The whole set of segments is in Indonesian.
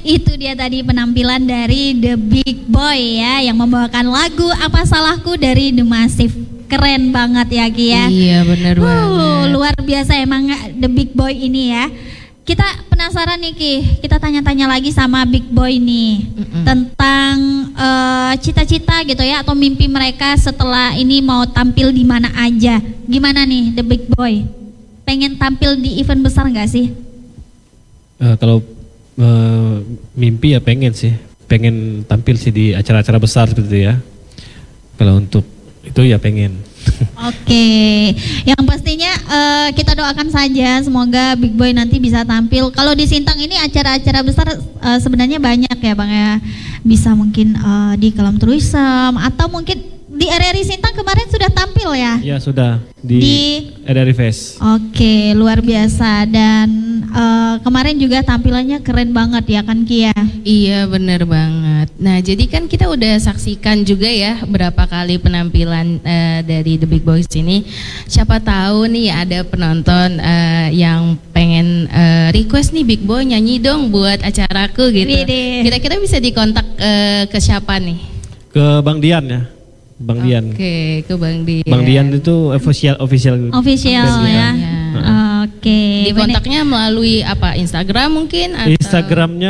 Itu dia tadi penampilan dari The Big Boy ya, yang membawakan lagu Apa Salahku dari The Massive. Keren banget ya Ki ya. Iya benar banget. Luar biasa emang The Big Boy ini ya. Kita penasaran nih Ki, kita tanya-tanya lagi sama Big Boy nih tentang cita-cita gitu ya, atau mimpi mereka setelah ini mau tampil di mana aja. Gimana nih The Big Boy? Pengen tampil di event besar nggak sih? Kalau mimpi ya pengen pengen tampil sih di acara-acara besar seperti itu ya. Kalau untuk itu ya pengen. Oke, yang pastinya kita doakan saja semoga Big Boy nanti bisa tampil. Kalau di Sintang ini acara-acara besar sebenarnya banyak ya Bang ya. Bisa mungkin di Kelam Tourism atau mungkin di RRI Sintang kemarin sudah tampil ya? Ya sudah di RRI Fest. Oke, luar biasa. Dan kemarin juga tampilannya keren banget ya kan Kia? Iya benar banget. Nah jadi kan kita udah saksikan juga ya berapa kali penampilan dari The Big Boys ini. Siapa tahu nih ada penonton yang pengen request nih Big Boy nyanyi dong buat acaraku gitu. Kira-kira bisa dikontak ke siapa nih? Ke Bang Dian ya. Bang Dian. Oke, ke Bang Dian. Bang Dian itu official ya. Oke. Di kontaknya melalui apa? Instagram mungkin? Atau? Instagramnya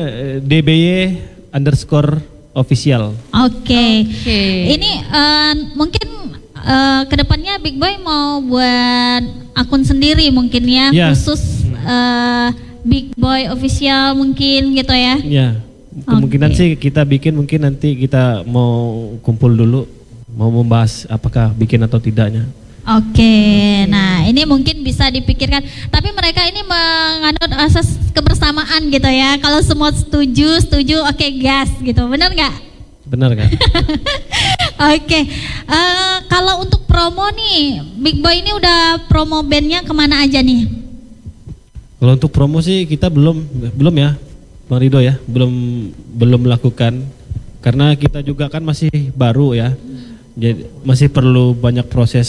DBY_official. Oke. Ini mungkin kedepannya Big Boy mau buat akun sendiri mungkin ya, khusus Big Boy official mungkin gitu ya? Ya. Kemungkinan sih kita bikin, mungkin nanti kita mau kumpul dulu, mau membahas apakah bikin atau tidaknya. Oke, nah ini mungkin bisa dipikirkan. Tapi mereka ini menganut asas kebersamaan gitu ya. Kalau semua setuju, oke gas gitu. Benar nggak? Benar kan? Oke, kalau untuk promo nih, Big Boy ini udah promo bandnya kemana aja nih? Kalau untuk promo sih kita belum ya, Bang Rido ya, belum melakukan, karena kita juga kan masih baru ya, jadi masih perlu banyak proses,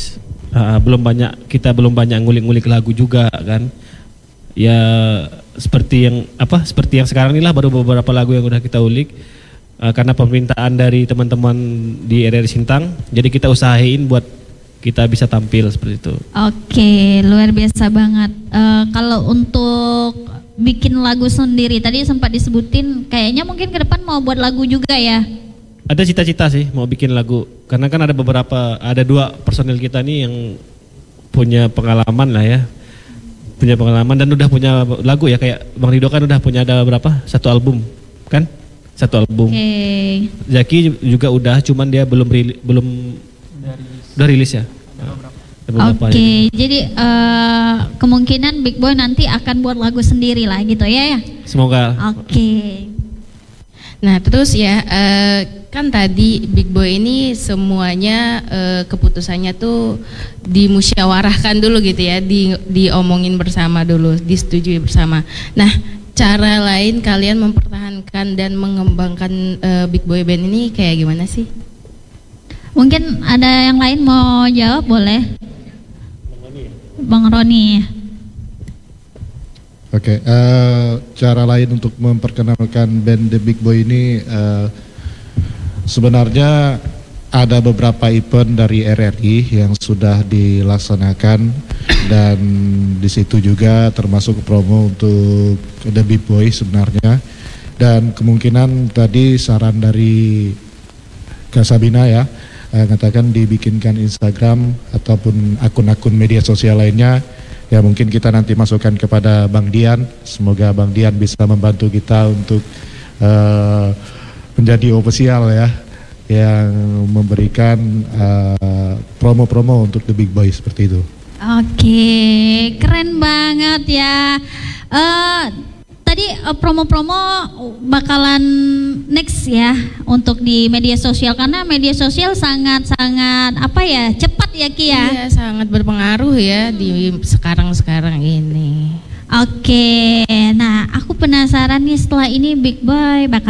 kita belum banyak ngulik-ngulik lagu juga kan, ya seperti yang sekarang inilah baru beberapa lagu yang udah kita ulik, karena permintaan dari teman-teman di RRI Sintang, jadi kita usahain buat kita bisa tampil seperti itu. Oke, luar biasa banget. Kalau untuk bikin lagu sendiri tadi sempat disebutin kayaknya mungkin ke depan mau buat lagu juga ya? Ada cita-cita sih mau bikin lagu, karena kan ada dua personil kita nih yang punya pengalaman lah ya, punya pengalaman dan udah punya lagu ya, kayak Bang Rido kan udah punya ada berapa? Satu album kan? Satu album. Zaki juga udah, cuman dia belum rilis ya. Oke, jadi kemungkinan Big Boy nanti akan buat lagu sendiri lah gitu ya? Semoga. Oke. Nah terus ya, kan tadi Big Boy ini semuanya keputusannya tuh dimusyawarahkan dulu gitu ya, diomongin bersama dulu, disetujui bersama. Nah cara lain kalian mempertahankan dan mengembangkan Big Boy Band ini kayak gimana sih? Mungkin ada yang lain mau jawab, boleh? Bang Roni. Oke, cara lain untuk memperkenalkan band The Big Boy ini sebenarnya ada beberapa event dari RRI yang sudah dilaksanakan, dan di situ juga termasuk promo untuk The Big Boy sebenarnya. Dan kemungkinan tadi saran dari Kak Sabina ya, katakan dibikinkan Instagram ataupun akun-akun media sosial lainnya, ya mungkin kita nanti masukkan kepada Bang Dian. Semoga Bang Dian bisa membantu kita untuk menjadi official ya, yang memberikan promo-promo untuk The Big Boy seperti itu. Oke, keren banget ya. Tadi promo-promo bakalan next ya untuk di media sosial, karena media sosial sangat-sangat cepat ya Ki ya. Iya, sangat berpengaruh ya di sekarang ini. Oke, nah aku penasaran nih, setelah ini Big Boy bakal